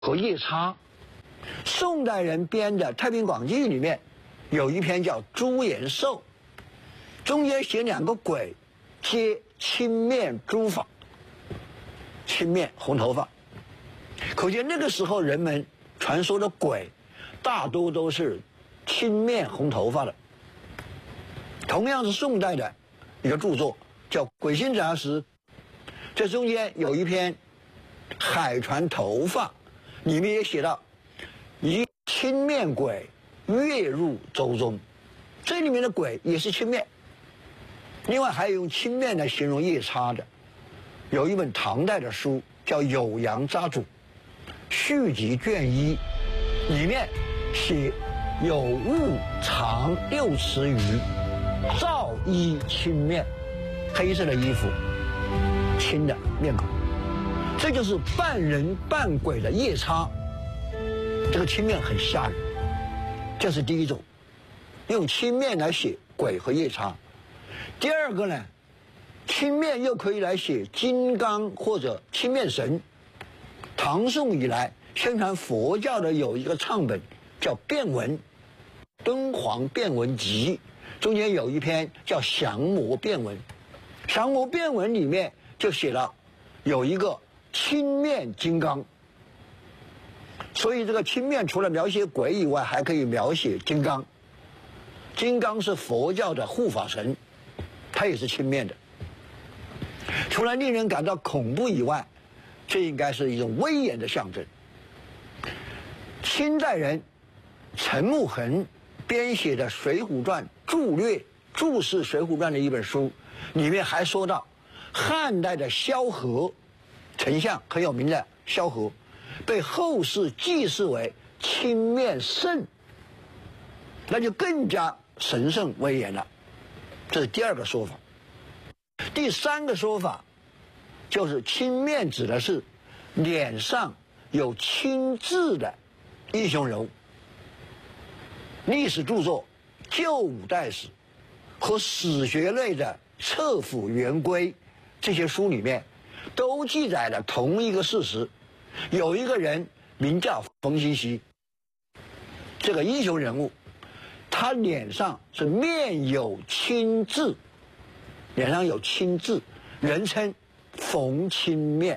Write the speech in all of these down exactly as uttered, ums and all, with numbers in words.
和夜叉。宋代人编的《太平广记》里面有一篇叫《朱颜寿》，中间写两个鬼，皆青面朱发，青面红头发。可见那个时候人们传说的鬼，大多都是青面红头发的。同样是宋代的一个著作叫《鬼心杂识》，这中间有一篇《海船头发》，里面也写到一青面鬼跃入舟中，这里面的鬼也是青面。另外还有用青面来形容夜叉的，有一本唐代的书叫《酉阳杂俎》续集卷一，里面写有物长六尺余，照衣青面，黑色的衣服，青的面孔，这就是半人半鬼的夜叉。这个青面很吓人，这是第一种，用青面来写鬼和夜叉。第二个呢，青面又可以来写金刚或者青面神。唐宋以来，宣传佛教的有一个唱本叫《辩文》，《敦煌辩文集》，中间有一篇叫《降魔辩文》。《降魔辩文》里面就写了有一个青面金刚，所以这个青面除了描写鬼以外，还可以描写金刚。金刚是佛教的护法神，他也是青面的。除了令人感到恐怖以外，这应该是一种威严的象征。清代人陈木衡编写的《水浒传》注略注释《水浒传》的一本书，里面还说到汉代的萧何丞相，很有名的萧何，被后世祭祀为青面圣，那就更加神圣威严了。这是第二个说法。第三个说法就是青面指的是脸上有青痣的英雄人物。历史著作《旧五代史》和史学类的《册府元规》这些书里面都记载了同一个事实，有一个人名叫冯熙熙，这个英雄人物，他脸上是面有青痣，脸上有青痣，人称冯青面。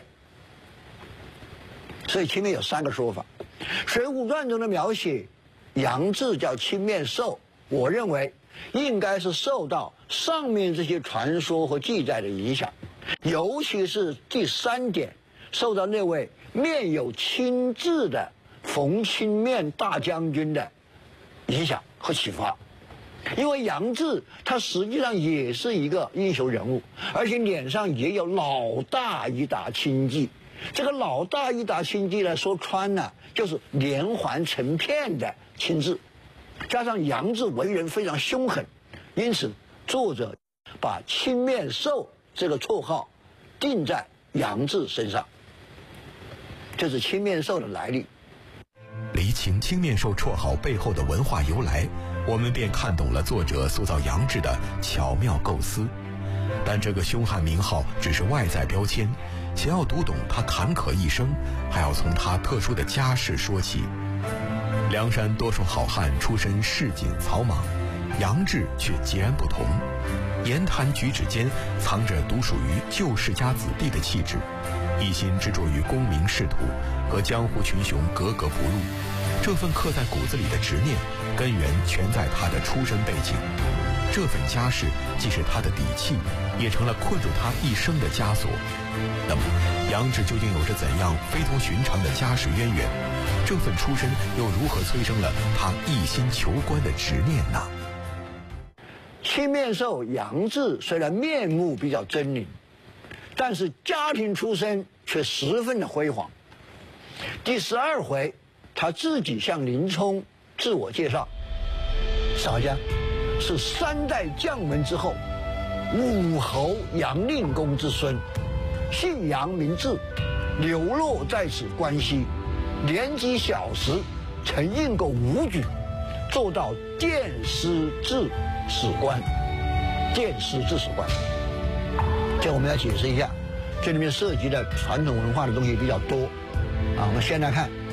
所以青面有三个说法。《水浒传》中的描写杨志叫青面兽，我认为应该是受到上面这些传说和记载的影响，尤其是第三点，受到那位面有青痣的冯青面大将军的影响和启发。因为杨志他实际上也是一个英雄人物，而且脸上也有老大一打青迹。这个老大一打青迹呢，说穿了就是连环成片的青痣，加上杨志为人非常凶狠，因此作者把青面兽这个绰号定在杨志身上，这是青面兽的来历。 厘清青面兽绰号背后的文化由来，我们便看懂了作者塑造杨志的巧妙构思。但这个凶悍名号只是外在标签，想要读懂他坎坷一生，还要从他特殊的家世说起。梁山多数好汉出身市井草莽，杨志却截然不同。言谈举止间藏着独属于旧世家子弟的气质，一心执着于功名仕途，和江湖群雄格格不入。这份刻在骨子里的执念，根源全在他的出身背景。这份家世既是他的底气，也成了困住他一生的枷锁。那么杨志究竟有着怎样非同寻常的家世渊源？这份出身又如何催生了他一心求官的执念呢？ 青面兽杨志虽然面目比较狰狞，但是家庭出身却十分的辉煌。第十二回，他自己向林冲自我介绍，少将是三代将门之后，武侯杨令公之孙，姓杨名志，流落在此关西，年纪小时曾应过武举，做到殿司制史官。殿司制史官，这我们要解释一下，这里面涉及的传统文化的东西比较多啊。我们先来看